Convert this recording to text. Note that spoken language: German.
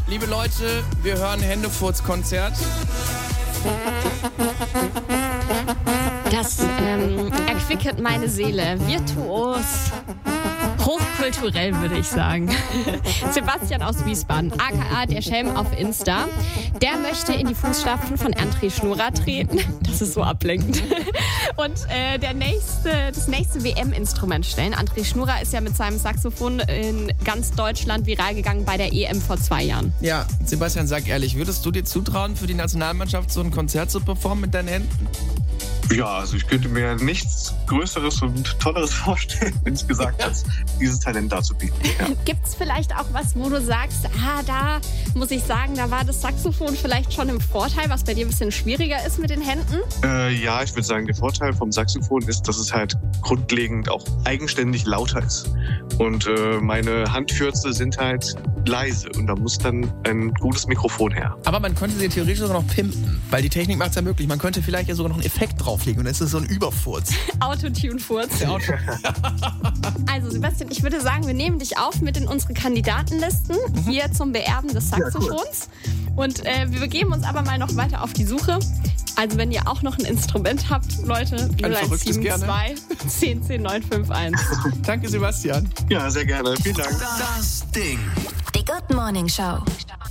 Liebe Leute, wir hören Händefurz-Konzert. Das erquicket meine Seele. Virtuos. Hochkulturell, würde ich sagen. Sebastian aus Wiesbaden, aka der Schelm auf Insta, der möchte in die Fußstapfen von André Schnurrer treten. Das ist so ablenkend. Und das nächste WM-Instrument stellen. André Schnurrer ist ja mit seinem Saxophon in ganz Deutschland viral gegangen bei der EM vor 2 Jahren. Ja, Sebastian, sag ehrlich, würdest du dir zutrauen, für die Nationalmannschaft so ein Konzert zu performen mit deinen Händen? Ja, also ich könnte mir nichts Größeres und Tolleres vorstellen, wenn ich gesagt habe, dieses Talent darzubieten. Ja. Gibt es vielleicht auch was, wo du sagst, da muss ich sagen, da war das Saxophon vielleicht schon im Vorteil, was bei dir ein bisschen schwieriger ist mit den Händen? Ja, ich würde sagen, der Vorteil vom Saxophon ist, dass es halt grundlegend auch eigenständig lauter ist. Und meine Handfürze sind halt leise und da muss dann ein gutes Mikrofon her. Aber man könnte sie theoretisch sogar noch pimpen, weil die Technik macht es ja möglich. Man könnte vielleicht ja sogar noch einen Effekt drauflegen und dann ist es so ein Überfurz. Autotune-Furz. Also Sebastian, ich würde sagen, wir nehmen dich auf mit in unsere Kandidatenlisten hier zum Beerben des Saxophons. Ja, cool. Und wir begeben uns aber mal noch weiter auf die Suche. Also wenn ihr auch noch ein Instrument habt, Leute, 0172 10 10 951. Danke, Sebastian. Ja, sehr gerne. Vielen Dank. Das Ding. Die Good Morning Show.